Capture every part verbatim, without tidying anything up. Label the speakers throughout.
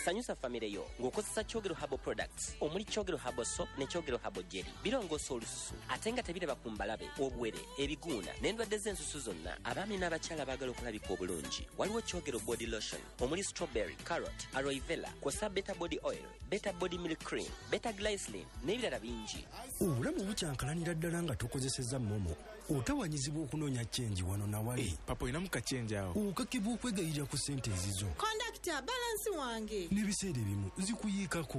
Speaker 1: sanyusa famire yo ng'okozesa Kyogero Herbal Products omuli Kyogero Herbal Soap ne Kyogero Herbal Jelly. Birongoosa olususu ate nga tebiraba ku mbalabe, obwere, ebiguuna n'endwadde z'ensusu zonna. Abaami n'abakyala baagala okulabika obulungi. Waliwo Kyogero Body Lotion omuli strawberry, carrot, aloe vera, kw'ossa Beta Body Oil, Beta Body Milk Cream, Beta Glycerin n'ebirala bingi.
Speaker 2: Obulamu bukyankalanira ddala nga tokozesezza momo. Otawanyizibwa okunoonya chenji wano na wali.
Speaker 3: Hey, papa inamu kachenji awo.
Speaker 2: Okakibwa okwegayirira ku ssente ezizo.
Speaker 4: Conductor, balance wange.
Speaker 2: N'ebiseera ebimu zikuyiikako.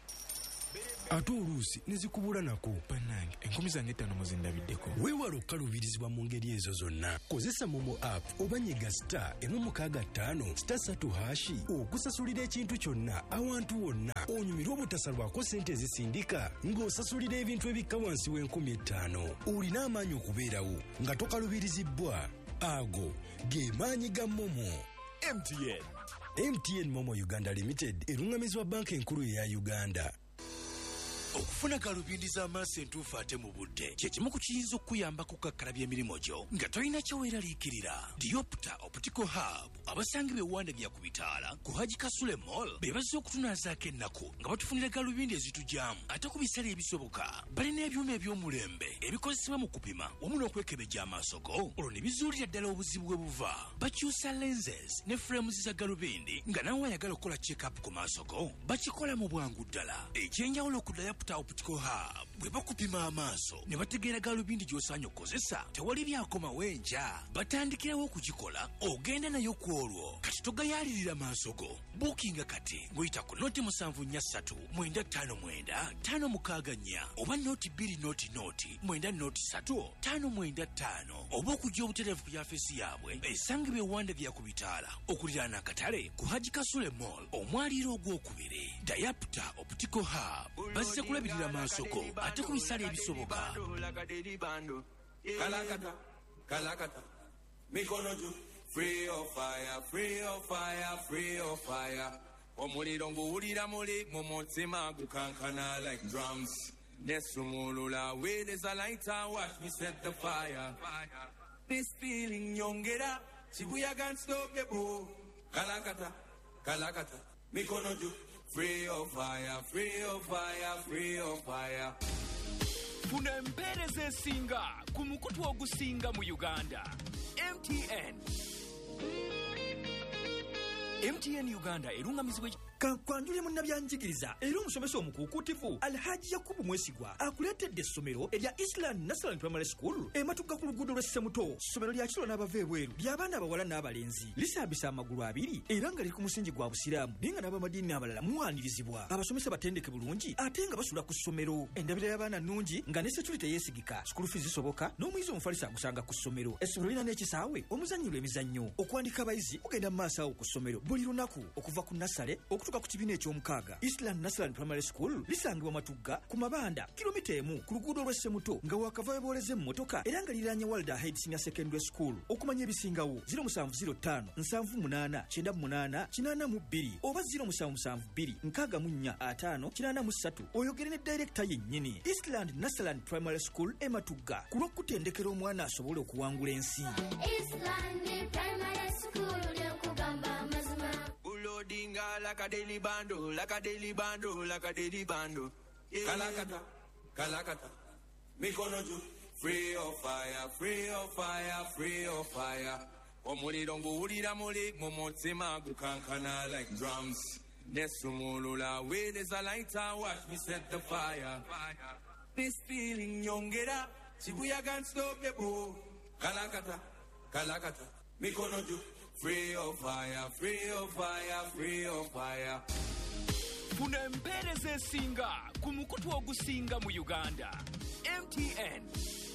Speaker 2: Ate oluusi ne zikubula nako.
Speaker 3: Bannange, enkumi zange ttaano muzindabiddeko.
Speaker 2: Weewala okukaluubirizibwa mu ngeri ezo zonna. Kozesa Momo app oba nyiga star emu mukaaga ttaano star satu hashi okusasulira ekintu kyonna awantu wonna. Onyumirwa obutasalwako ssente ezisindika ng'osasulira ebintu ebikka wansi w'enkumi ettaano. Olina amaanyi okubeerawo nga tokalubirizibbwa. Ago ge maanyi ga Momo.
Speaker 5: M T N.
Speaker 2: M T N Momo Uganda Limited erungamizibwa banka enkulu eya Uganda.
Speaker 5: Okufuna galubindi z'amaaso entuufu ate mu budde kye kimu ku kiyinza okuyamba ku kakkalabya emirimu gyo nga tolina kyeweeraliikirira. Diopta Optical Hub abasangibwa ewandagya ku bitaala ku Haji Kasule Mall be bazze okutunaazaako ennaku nga batufunira galubindi ezitujyamu ate ku bisale ebisoboka. Balina ebyuma eby'omulembe ebikozesebwa mu kupima wamu n'okwekebejja amaaso go olwo ne bizuulira ddala obuzibu bwe buva. Bakyusa lenses ne frames za galubindi nga nawe ayagala okukola check-up ku maaso go bakikola mu bwangu ddala. Ekyenjawulo ku Diopta Optical Hub bwe bakupima amaaso ne bategeera galubindi gy'osaanye okukozesa tewali byakoma wenja. Batandikirawo okugikola ogenda nayo ku olwo kati togayaalirira maaso go. Bookinga kati ng'oyita ku noti musanvu nnya ssatu mwenda ttaano mwenda ttaano mukaaga nnya oba noti bbiri noti noti mwenda noti ssatu ttaano mwenda ttaano oba okujja obutereevu ku yafeesi yaabwe esangibwa ewandagya ku bitaala okuliraana akatale ku Haji Kasule Mall omwaliiro ogwokubiri. Diopta Optical Hub bazze kulabirira maaso go ate ku bisale ebisoboka.
Speaker 6: Kalakata, kalakata, mikono juu. Free of fire, free of fire, free of fire. Omuliro nguwulira muli mu mutima gukankana like drums. Nesumulula where there's a lighter, watch me set the fire. This feeling nyongera, chibuya can't stop the boom. Kalakata, kalakata, mikono juu. Free of fire, free of fire, free of fire.
Speaker 7: Funa empeereza esinga ku mukutu ogusinga mu Uganda. M T N. M T N Uganda erungamizibwa
Speaker 8: kankwanjulye munnabyanjigiriza era omusomesa omukuukutivu Alhaji Yakubu Mwesigwa akuleetedde essomero erya Island National Primary School ematuka ku luguudo lw'Essemuto. Ssomero lya kiro n'abava ebweru ly'abaana abawala n'abalenzi lisambisa amagulu abiri era nga liri ku musingi gwa busiraamu naye nga n'abamadiini abalala muwanirizibwa. Abasomesa batendeke bulungi ate nga basula ku ssomero. Endabira y'abaana nnungi nga ne security yeesigika. School fees zisoboka n'omuyizi omufalisa agusanga ku ssomero. Essomero lirina n'ekisaawe omuzannyirwa emizannyo. Okuwandika abayizi kugenda mu maaso awo ku ssomero buli lunaku okuva ku nassale okutuuka ku kibiina eky'omukaaga. Eastland National Primary School lisangibwa Matugga ku mabanda kilomita emu ku luguudo lw'Essemuto nga wakava weboleze mu motoka era nga liranye Walda Head Senior Secondary School. Okumanya ebisingawo zero seven zero five nsanvu munaana kyenda munaana kinaana mu bbiri oba zero seven seven bbiri nkaaga mu nnya ataano kinaana mu ssatu oyogere ne director yennyini. Eastland National Primary School e Matugga ku lw'okutendekera omwana asobole okuwangula ensi.
Speaker 9: Eastland Primary School ly'okugamba amazima.
Speaker 6: Dinga like a daily bando, like a daily bando, like a daily bando. Yeah. Kalakata, kalakata, mikono juu. Free of fire, free of fire, free of fire. Omuliro nguwulira muli mu mutima gukankana like drums. Nesumulula where there's a lighter, watch me set the fire. This feeling nyongera, chibuya can't stop the boom. Kalakata, kalakata, mikono juu. Free of fire, free of fire, free of fire.
Speaker 7: Funa empeereza esinga ku mukutu ogusinga mu Uganda. M T N.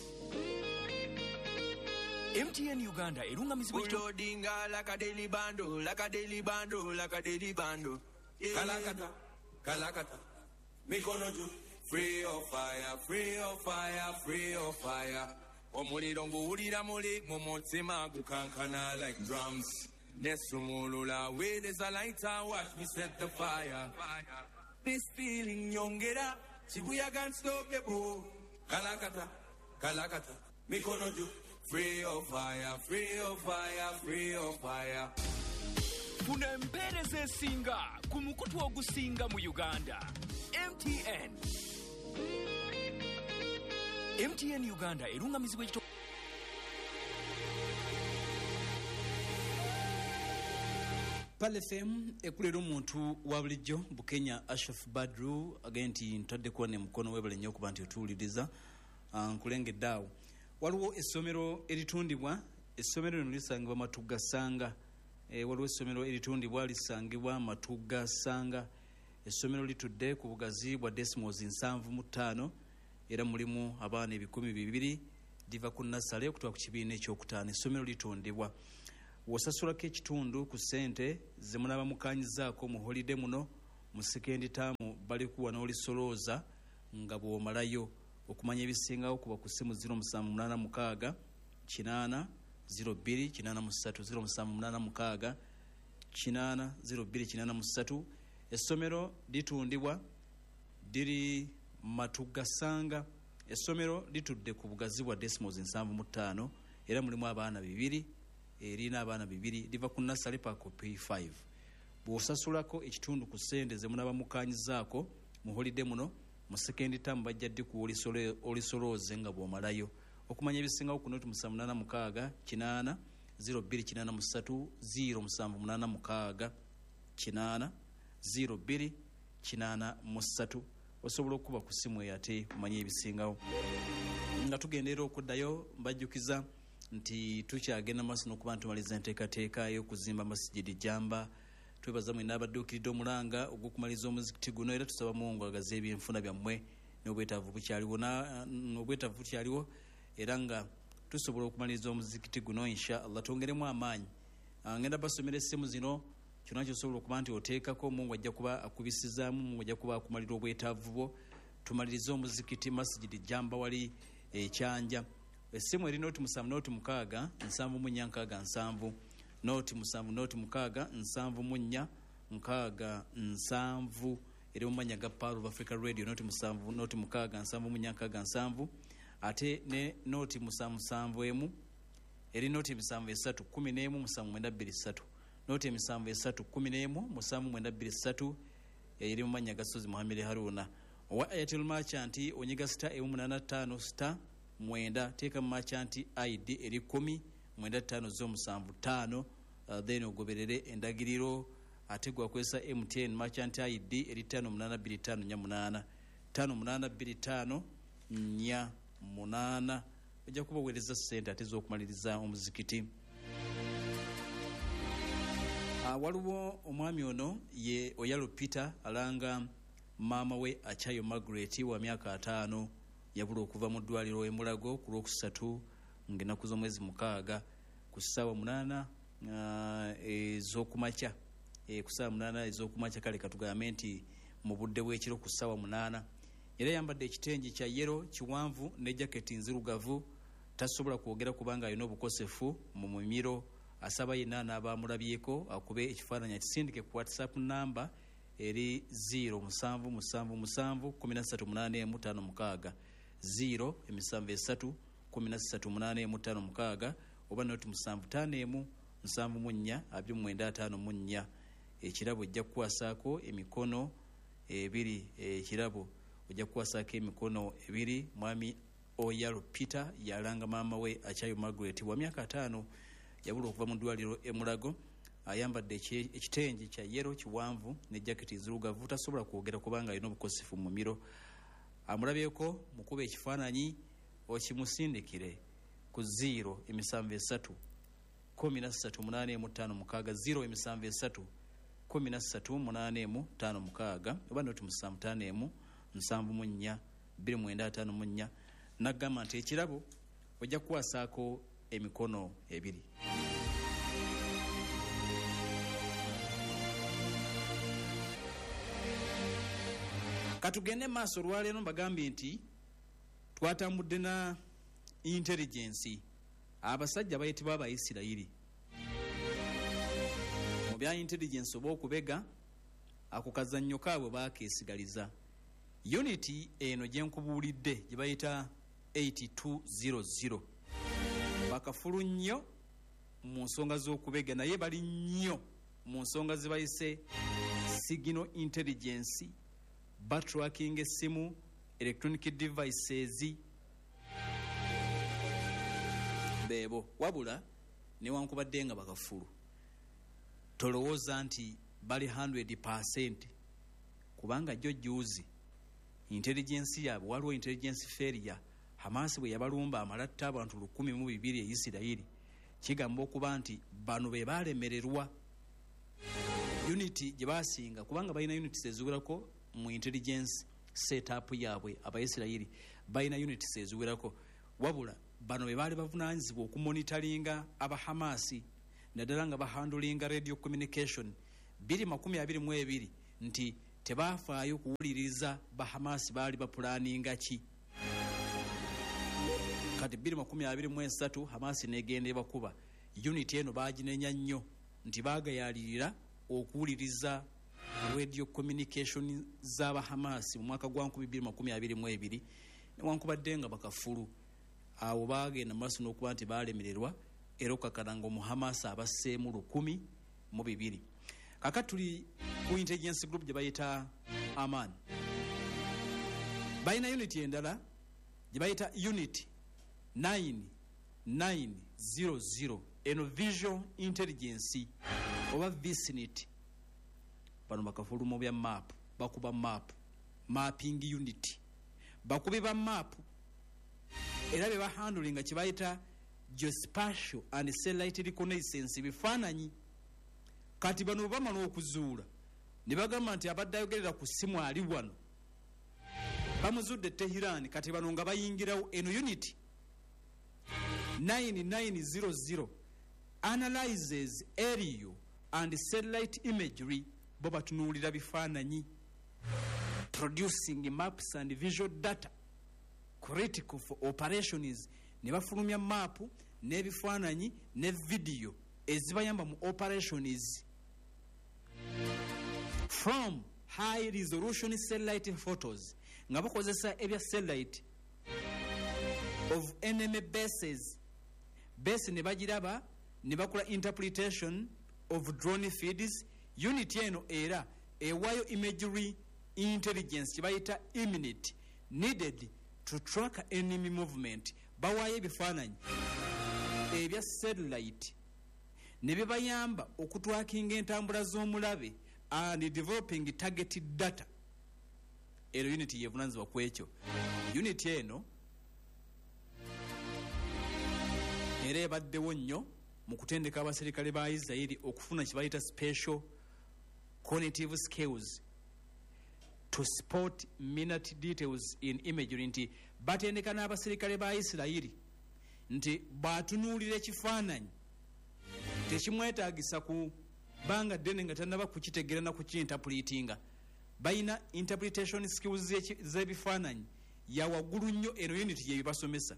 Speaker 7: M T N Uganda erungamizibwa
Speaker 6: Ulodinga like a daily bando, like a daily bando, like a daily bando. Yeah. Kalakata, kalakata, mikono juu. Free of fire, free of fire, free of fire. Omuliro nguwulira muli mu mutima gukankana like drums. Nesumulula where there's a lighter, watch me set the fire. This feeling nyongera, chibuya can't stop the boom. Kalakata, kalakata, mikono juu. Free of fire, free of fire, free of fire.
Speaker 7: funa empeereza esinga ku mukutu ogusinga mu uganda. M T N M T N Uganda erungamizibwa ekito
Speaker 10: Pale F M ekulera omuntu wa bulijjo Bukenya Ashraf Badru agenti ntadde kuwa ne mukono webale nnyo kuba nti otuwuliriza nkulengedde awo. Waliwo essomero eritundibwa, essomero lino lisangibwa Matugga Sanga. E, waliwo essomero eritundibwa lisangibwa Matugga Sanga. Essomero litudde ku bugazi bwa decimals nsanvu mu ttaano era mulimu abaana ebikumi bibiri diva ku nasale okutuuka ku kibiina ekyokutaano. Essomero litundibwa. Wosasulako ekitundu ku ssente ze munaba mukanyizaako mu holiday muno mu sekendi taamu balikuwa n'olisolooza nga bw'omalayo. Okumanya ebisingawo kuba ku ssimu ziro musanvu munaana mukaaga kinaana ziro bbiri kinaana mu ssatu ziro musanvu munaana mukaaga kinaana ziro bbiri kinaana mu ssatu. Essomero litundibwa diri Matugga Sanga. Essomero litudde ku bugazi bwa decimals nsanvu mu ttaano era mulimu abaana bibiri erina abaana bibiri liva ku nasale pako P five. Bw'osasulako ekitundu ku ssente ze munaba mukanyizaako mu holiday muno mu sekendi taamu bajja ddi ku olisolooze nga bw'omalayo. Okumanya ebisingawo ku noti musanvu munaana mukaaga kinaana ziro bbiri kinaana mu ssatu ziro musanvu munaana mukaaga kinaana ziro bbiri kinaana mu ssatu. Osobola okuba ku ssimu eyo ate kumanya ebisingawo. Nga tugendeera okuddayo mbajjukiza nti tukyagenda maaso n'okuba ntumaliza enteekateeka y'okuzimba masijidi Jamba. Twebaza mwena abadduukiridde omulanga ogw'okumaliza omuzikiti guno era tusaba Mungu agaze ebyenfuna byammwe n'obwetaavu bukyaliwo n'obwetaavu bukyaliwo era nga tusobola okumaliriza omuzikiti guno insha Allah twongeremu amaanyi. Ngenda basomera essimu zino kyonna kyosobola okuba nti oteekako Mungu ajja kuba akubisizaamu, Mungu ajja kuba akumalira obwetaavu bwo. Tumaliriza omuzikiti masijidi Jamba wali ekyanja. Essimu eri noti musanvu noti mukaaga nsanvu mu nnya nkaaga nsanvu noti musanvu noti mukaaga nsanvu mu nnya nkaaga nsanvu eri mu mannya ga Power of Africa Radio noti musanvu noti mukaaga nsanvu mu nnya nkaaga nsanvu ate ne noti musanvu nsanvu emu eri noti emisanvu esatu kumi n'emu musanvu mwenda bbiri ssatu noti emisanvu esatu kumi n'emu musanvu mwenda bbiri ssatu eri mu mannya ga Sozi Muhammad Haruna. Owa Airtel Merchant onyiga star emu munaana ttaano star mwenda teeka mu Merchant I D eri kumi mwenda ttaano zo musanvu ttaano uh, then ogoberere endagiriro ate gwakwesa M T N Merchant I D eri ttaano munaana bbiri ttaano nnya munaana ttaano munaana bbiri ttaano nnya munaana. Ojja kubaweereza ssente ate z'okumaliriza omuzikiti. Uh, waliwo omwami ono ye Oyalo Peter alanga maama we Achayo Margaret wa myaka ataano yabula okuva mu ddwaliro e Mulago ku lwokusatu ng'ennaku z'omwezi mukaaga ku ssaawa munaana uh, ez'okumakya e, ku ssaawa munaana ez'okumakya kale katugambe nti mu budde bw'ekiro ku ssaawa munaana. Era yambadde ekitengi kya yero kiwanvu ne jaketi nzirugavu. Tasobola kwogera kubanga alina obukosefu mu mumiro. Asaba yenna n'abamulabyeko akube ekifaananyi akisindike ku WhatsApp namba eri ziro musanvu musanvu musanvu kumi na ssatu munaana emu ttaano mukaaga ziro emisanvu esatu kumi na ssatu munaana emu ttaano mukaaga oba noti musanvu ttaano emu nsanvu mu nnya abiri mu mwenda ataano mu nnya. Ekirabo ojja kukwasaako emikono ebiri. Ekirabo ojja kukwasaako emikono ebiri. Mwami Oyalo Peter yalanga maama we Achayo Margaret wa myaka ataano yabula okuva mu ddwaliro e Mulago. Ayambadde ekitengi kya yero kiwanvu ne jaketi nzirugavu. Tasobola kwogera kubanga alina obukosefu mu miro. Amulabyeko mukuba ekifaananyi okimusindikire ku ziro emisanvu esatu kumi na ssatu munaana emu ttaano mukaaga ziro emisanvu esatu kumi na ssatu munaana emu ttaano mukaaga oba noti musanvu ttaano emu nsanvu mu nnya bbiri mwenda ataano mu nnya. N'agamba nti ekirabo ojja kuwasaako emikono ebiri. Katugende maaso olwaleero mbagambye nti twatambudde na intelligence abasajja bayitibwa Abayisirayiri mu bya intelligence oba okubega ako kazannyo kaabwe baakeesigaliza. Unity eno gye nkubuulidde gye bayita eight two zero zero bakafulu nnyo mu nsonga z'okubega naye bali nnyo mu nsonga zibayise signal intelligence, batracking essimu, electronic devices beebo. Wabula newankubadde nga bakafulu tolowooza nti bali one hundred percent kubanga jjo juuzi intelligence yaabwe waliwo intelligence failure. Hamas bwe yabalumba amalatta abantu lukumi mu bibiri e Isirayiri, kigamba okuba nti bano be baalemererwa unity gye baasinga, kubanga balina units eziwerako mu intelligence setup yaabwe. Abaisirayiri balina units eziwerako, wabula bano be baali bavunaanyizibwa okumonitaringa aba Hamasi, naddala nga bahandulinga radio communication biri makumi abiri mu ebiri, nti tebafaayo kuwuliriza ba Hamasi baali bapulaninga ki. Kati biri makumi abiri mu esatu Hamasi negenda ebakuba. Unity eno baginenya nnyo nti baagayalirira okuwuliriza radio communication z'aba Hamasi mu mwaka gwa nkumi bbiri makumi abiri mu ebiri, newankubadde nga bakafulu awo baagenda maaso n'okuba nti baalemererwa era okakana nga omuhamasi abasseemu lukumi mu bibiri. Kaka tuli ku intelligence group gye bayita Aman. Balina unity endala gye bayita unit nine nine zero zero, eno visual intelligence oba vicinity. Bano bakafulu mu bya map, bakuba map, mapping unit, bakubi ba map era be bahandulinga kye bayita geospatial and satellite reconnaissance bifaananyi. Kati bano bamala okuzuula ne bagamba nti abadde ayogerera ku ssimu ali wano bamuzudde Tehran, kati bano nga bayingirawo. Eno unit nine nine zero zero analyzes aerial and satellite imagery, bo batunuulira bifaananyi, producing maps and visual data critical for operations. Ne bafulumya maapu n'ebifaananyi ne video ezibayamba mu operations from high resolution satellite photos, nga bakozesa ebya satellite of enemy bases. Base ne bagiraba ne bakola interpretation of drone feeds. Unity eno era ewayo imagery intelligence kye bayita imminent needed to track enemy movement. Bawayo ebifaananyi ebya satellite ne bibayamba okutwakinga entambula z'omulabe and developing targeted data. Ero unity yevunanzibwa ku ekyo. Unity eno era ebaddewo nnyo mu kutendeka abaserikale ba Isirayiri okufuna kye bayita special cognitive skills to spot minute details in imagery, nti batendeka n'abaserikale ba Isirayiri nti batunuulira ekifaananyi tekimwetaagisa ku banga ddene nga tannaba kukitegera na kukiinterpretinga. Bayina interpretation skills z'ebifaananyi ya waggulu nnyo. Eno unity yebibasomesa.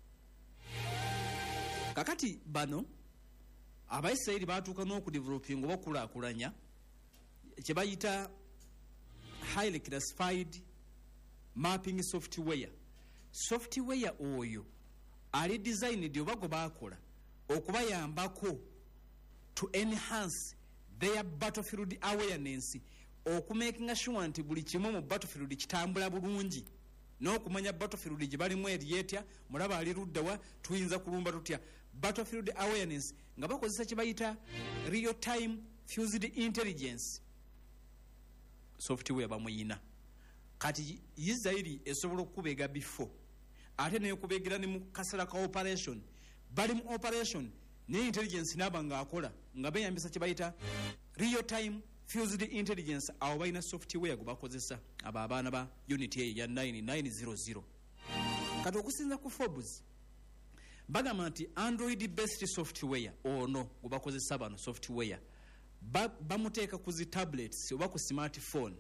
Speaker 10: Kakati bano Abaisirayiri batuuka n'okudevelopinga oba okulaakulanya kye bayita highly classified mapping software. Software oyo ali designed oba gwe baakola okubayambako to enhance their battlefield awareness, okumakinga sure nti buli kimu mu battlefield kitambula bulungi, n'okumanya battlefield gye balimu eri etya, mulaba ali luddawa, tuyinza kulumba tutya. Battlefield awareness nga bakozesa kye bayita real time fused intelligence software bamuyina. Kati Isirayiri esobola okubega before ate nekubegera ne mu kasala ka operation, bali mu operation ne intelligence naba nga akola nga beyambisa kye bayita real time fused intelligence. Awo balina software gwe bakozesa abo abaana ba unity eyo ya nine nine zero zero. Kati okusinza ku Forbes bagamba nti Android based software ono gwe bakozesa bano software bamuteeka ku zi tablets oba ku smartphone,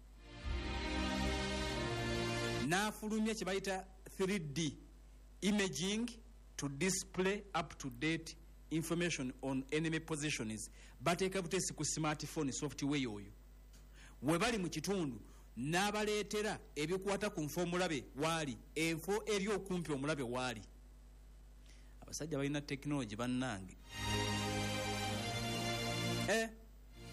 Speaker 10: n'afulumya kye bayita three D imaging to display up to date information on enemy positions. Bateeka butesi ku smartphone software oyo we bali mu kitundu, n'abaleetera ebikwata ku nfo omulabe waali, enfo eri okumpi omulabe waali. Abasajja balina technology bannange. Eh,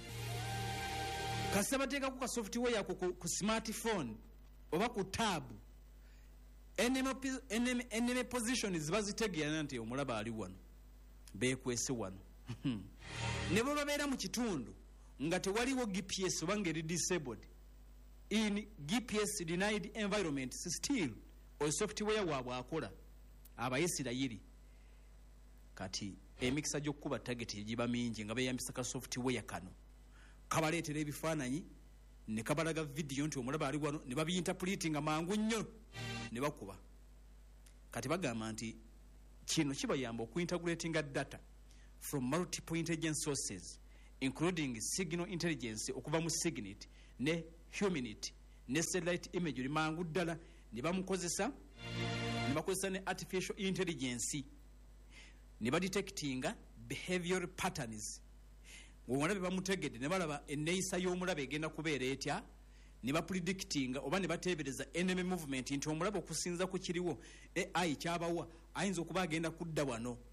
Speaker 10: kasita bateekako ka software yako ku, ku smartphone oba ku tab enemy, enemy, enemy positions bazitegeera nti omulaba ali wano beekwese wano ne bwe babeera mu kitundu nga tewaliwo G P S oba ngeri disabled in G P S denied environment still oyo software waabwe akola abayisirayiri kati emikisa gy'okukuba tageti giba mingi nga beeyambisa ka software kano kabaleetera ebifaananyi ne kabalaga vidiyo nti omulaba ali wano ne babiinterpretinga mangu nnyo ne bakuba kati bagamba nti kino kibayamba okuintegratinga data from multiple intelligence sources including signal intelligence okuva mu signet ne humanity ne satellite imagery mangu ddala ne bamukozesa ne bakozesa ne artificial intelligence ne badetectinga behavioral patterns omulabe bamutegedde ne balaba enneeyisa y'omulabe egenda kubeera etya ne bapredictinga oba ne bateebereza enemy movement nti omulabe okusinza ku kiriwo A I kyabawa ayinza okuba agenda kudda wano